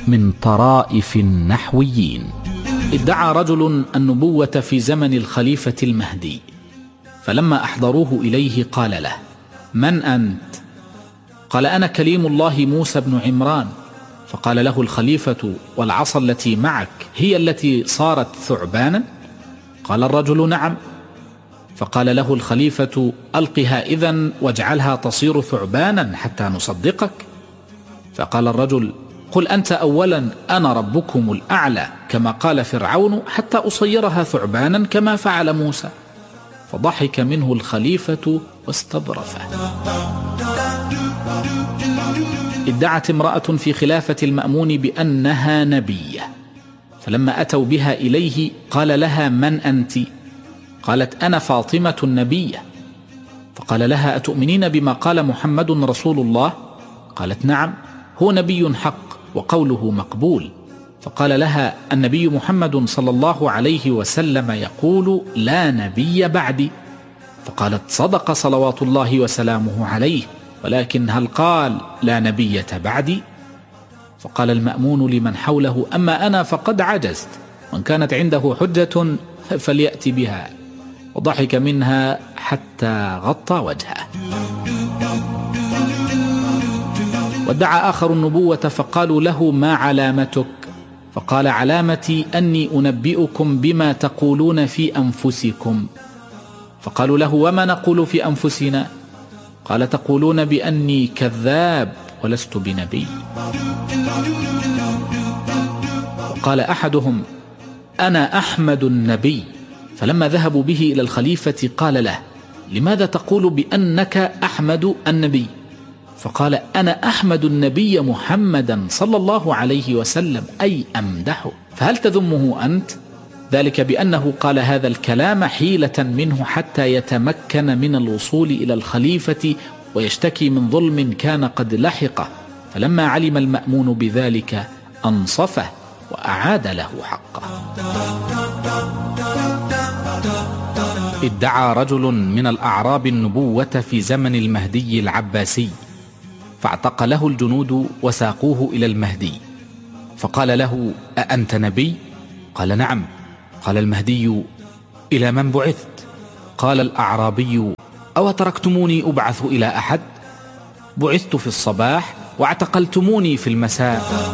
من طرائف النحويين. ادعى رجل النبوة في زمن الخليفة المهدي، فلما أحضروه إليه قال له: من أنت؟ قال: أنا كليم الله موسى بن عمران. فقال له الخليفة: والعصا التي معك هي التي صارت ثعبانا؟ قال الرجل: نعم. فقال له الخليفة: ألقها إذن واجعلها تصير ثعبانا حتى نصدقك. فقال الرجل: قل أنت أولا أنا ربكم الأعلى كما قال فرعون حتى أصيرها ثعبانا كما فعل موسى. فضحك منه الخليفة واستظرفه. ادعت امرأة في خلافة المأمون بأنها نبية، فلما أتوا بها إليه قال لها: من أنت؟ قالت: أنا فاطمة النبية. فقال لها: أتؤمنين بما قال محمد رسول الله؟ قالت: نعم، هو نبي حق وقوله مقبول. فقال لها: النبي محمد صلى الله عليه وسلم يقول: لا نبي بعدي. فقالت: صدق صلوات الله وسلامه عليه، ولكن هل قال لا نبية بعدي؟ فقال المأمون لمن حوله: أما أنا فقد عجزت، وإن كانت عنده حجة فليأتي بها. وضحك منها حتى غطى وجهه. وادعى آخر النبوة فقالوا له: ما علامتك؟ فقال: علامتي أني أنبئكم بما تقولون في أنفسكم. فقالوا له: وما نقول في أنفسنا؟ قال: تقولون بأني كذاب ولست بنبي. وقال أحدهم: أنا أحمد النبي. فلما ذهبوا به إلى الخليفة قال له: لماذا تقول بأنك أحمد النبي؟ فقال: أنا أحمد النبي محمدا صلى الله عليه وسلم، أي أمدحه. فهل تذمه أنت؟ ذلك بأنه قال هذا الكلام حيلة منه حتى يتمكن من الوصول إلى الخليفة ويشتكي من ظلم كان قد لحقه. فلما علم المأمون بذلك أنصفه وأعاد له حقه. ادعى رجل من الأعراب النبوة في زمن المهدي العباسي، فاعتق له الجنود وساقوه إلى المهدي، فقال له: أأنت نبي؟ قال: نعم. قال المهدي: إلى من بعثت؟ قال الأعرابي: أو تركتموني أبعث إلى أحد؟ بعثت في الصباح واعتقلتموني في المساء.